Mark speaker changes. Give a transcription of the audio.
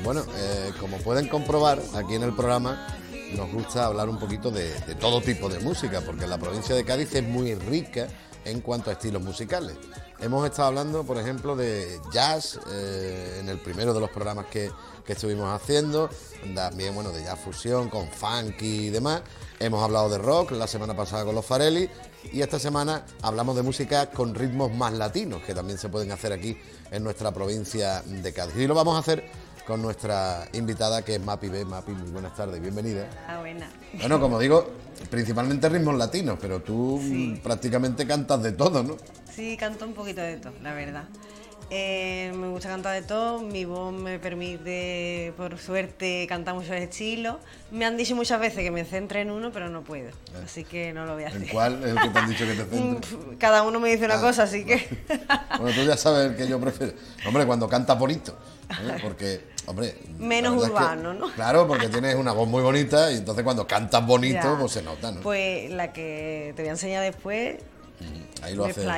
Speaker 1: Bueno, como pueden comprobar, aquí en el programa nos gusta hablar un poquito de todo tipo de música, porque la provincia de Cádiz es muy rica en cuanto a estilos musicales. Hemos estado hablando, por ejemplo, de jazz en el primero de los programas que estuvimos haciendo, también, bueno, de jazz fusión con funky y demás. Hemos hablado de rock la semana pasada con los Farelli y esta semana hablamos de música con ritmos más latinos, que también se pueden hacer aquí en nuestra provincia de Cádiz. Y lo vamos a hacer con nuestra invitada, que es Mapi B. Mapi, muy buenas tardes, bienvenida.
Speaker 2: Ah, buena.
Speaker 1: Bueno, como digo, principalmente ritmos latinos, pero tú prácticamente cantas de todo, ¿no?
Speaker 2: Sí, canto un poquito de todo, la verdad. Me gusta cantar de todo, mi voz me permite, por suerte, cantar muchos estilos. Me han dicho muchas veces que me centre en uno, pero no puedo, así que no lo voy a hacer.
Speaker 1: ¿En cuál es el que te han dicho que te centres?
Speaker 2: Cada uno me dice una cosa, así que...
Speaker 1: Bueno, tú ya sabes el que yo prefiero. Hombre, cuando cantas bonito, porque, hombre...
Speaker 2: Menos urbano, ¿no?
Speaker 1: Claro, porque tienes una voz muy bonita y entonces cuando cantas bonito, pues se nota, ¿no?
Speaker 2: Pues la que te voy a enseñar después...
Speaker 1: Ahí lo haces.